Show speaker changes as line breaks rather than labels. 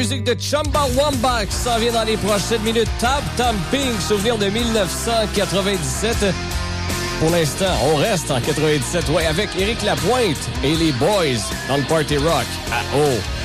Musique de Chumbawamba qui s'en vient dans les prochaines minutes. Tap Thumping, souvenir de 1997. Pour l'instant, on reste en 97, ouais, avec Éric Lapointe et les Boys dans le Party Rock à O.